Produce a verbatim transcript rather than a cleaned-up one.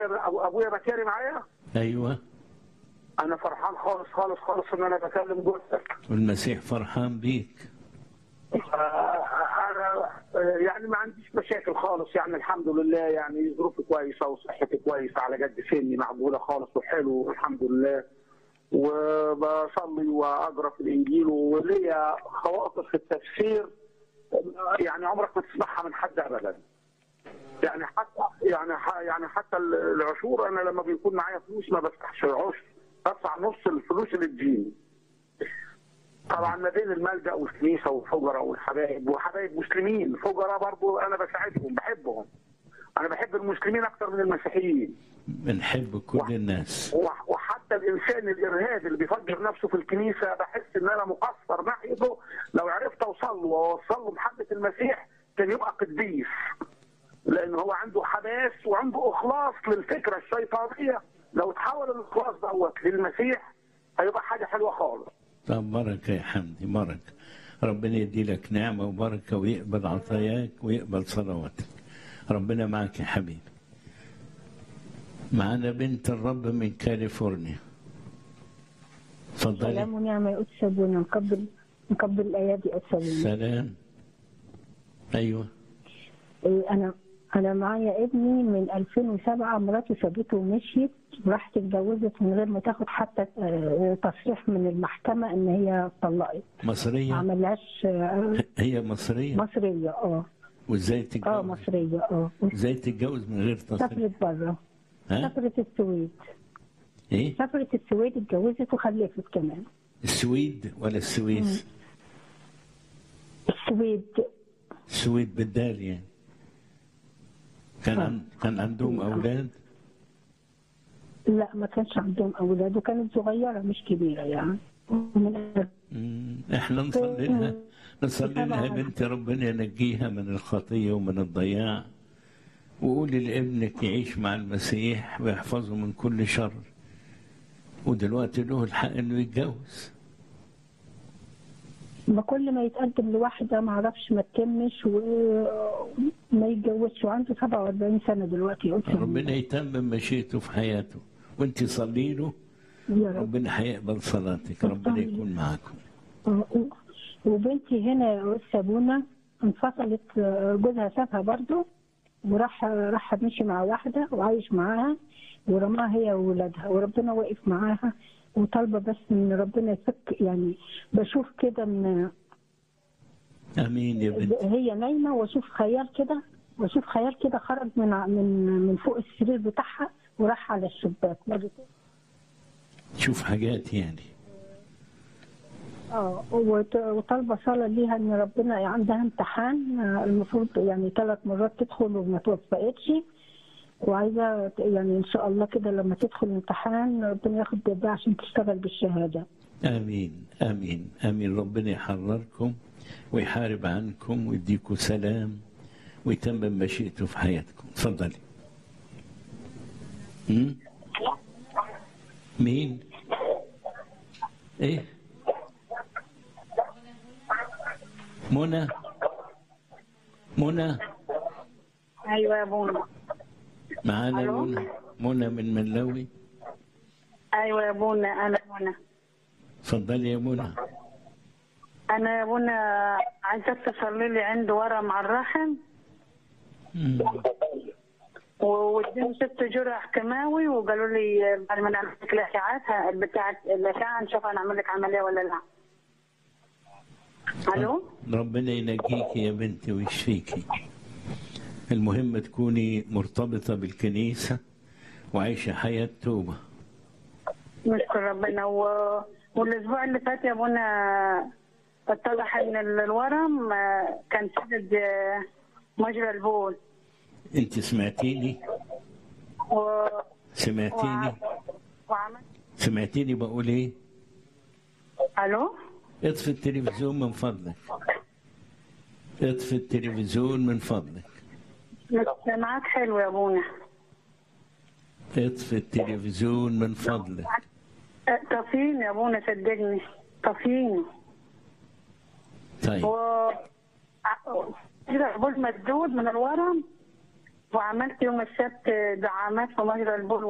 أبو ابويا بكاري معايا. ايوه، انا فرحان خالص خالص خالص ان انا بكلم جوزك. والمسيح فرحان بيك. انا يعني ما عنديش مشاكل خالص، يعني الحمد لله، يعني ظروفي كويسه وصحتي كويسه على قد سني، معقوله خالص وحلو الحمد لله. وبصلي واقرا في الانجيل وليا خواطر في التفسير يعني عمرك ما تسمعها من حد ابدا. يعني حتى يعني يعني حتى العشور، انا لما بيكون معايا فلوس ما بفتحش العشر، بدفع نص الفلوس اللي تجيني. طبعا ما بين الملجأ والكنيسه والفقراء والحبايب وحبايب مسلمين فقراء برضو انا بساعدهم، بحبهم. انا بحب المسلمين اكتر من المسيحيين. بنحب كل الناس. وحتى الانسان الارهابي اللي بيفجر نفسه في الكنيسه بحس ان انا مقصر ناحيته، لو عرفت اوصل له واوصل له محبه المسيح كان يبقى قديس. لان هو عنده حماس وعنده اخلاص للفكره الشيطانيه، لو تحول الاخلاص دوت للمسيح هيبقى حاجه حلوه خالص. طب بركه يا حمدي، بركه. ربنا يدي لك نعمه وبركه ويقبل عطاياك ويقبل صلواتك. ربنا معك يا حبيبي. معنا بنت الرب من كاليفورنيا. اتفضلي. سلام ونعمه يا قدس ابونا. نقبل نقبل الايادي يا قدس ابونا. سلام. ايوه. إيه انا انا معايا ابني من ألفين وسبعة، مراته سابته ومشيت وراحت اتجوزت من غير ما تاخد حتى تصريح من المحكمه ان هي طلقت. مصريه؟ ما عملهاش. هي مصريه؟ مصريه اه. وازاي تتجوز؟ اه مصريه اه. ازاي تتجوز من غير تصريح؟ سافرت بره. سافرت السويد. ايه؟ سافرت السويد، اتجوزت وخلفت كمان. السويد ولا السويس؟ السويد. السويد بالدال يعني. كان عن... كان عندهم اولاد؟ لا ما كانش عندهم اولاد، وكانت صغيره مش كبيره يعني. احنا نصلي لها نصلي لها بنت ربنا ينجيها من الخطيه ومن الضياع، وقولي لابنك يعيش مع المسيح ويحفظه من كل شر، ودلوقتي له الحق انه يتجوز. ما كل ما يتقدم لواحده ما اعرفش ما تتمش وما يتجوزش، وعنده سبعة وأربعين سنه دلوقتي. ربنا يتمم مشيئته في حياته، وانت صلي له ربنا هيقبل صلاتك. ربنا يكون معاكم. وبنتي هنا يا أستاذ ابونا انفصلت، جوزها سابها برضه وراح راح مشي مع واحده وعايش معاها ورماها هي واولادها، وربنا واقف معاها وطالبه بس ان ربنا يفك. يعني بشوف كده ان امين يا بنتي. هي نايمه واشوف خيال كده واشوف خيال كده خرج من من من فوق السرير بتاعها وراح على الشباك. تشوف حاجات يعني. اه وطالبه صلاه ليها ان ربنا عندها امتحان المفروض يعني ثلاث مرات تدخل وما توفقتش، وعايزه يعني ان شاء الله كده لما تدخل الامتحان ربنا ياخد بيدها عشان تشتغل بالشهاده. امين امين امين. ربنا يحرركم ويحارب عنكم ويديكم سلام ويتمم مشيئته في حياتكم. اتفضلي. مين؟ ايه؟ منى. منى. ايوه يا بونا. معانا منى. منى من ملاوي. ايوه يا بونا انا منى. اتفضلي يا منى. انا يا بونا عايزك تصلي لي عندي ورم على الرحم واديني ست جرح كيماوي، وقالوا لي بعد ما نعمل لك الاشعاعات بتاعت الاشعه نشوف هنعمل لك عمليه ولا لا. الو. ربنا ينجيكي يا بنتي ويشفيكي. المهم تكوني مرتبطه بالكنيسه وعايشه حياه توبه. نشكر ربنا. و... والاسبوع اللي فات يا بونا اتضح ان الورم كان سدد مجرى البول. انت سمعتيني؟ و... سمعتيني؟ و... وعمل... سمعتيني بقول ايه؟ الو. اطفي التلفزيون من فضلك. اطفي التلفزيون من فضلك. سمعك حلو يا ابونا. اطفي التلفزيون من فضلك. طفيني يا ابونا صدقني طفيني. طيب. و بول مسدود من الورم وعملت يوم السبت دعامات في مجرى البول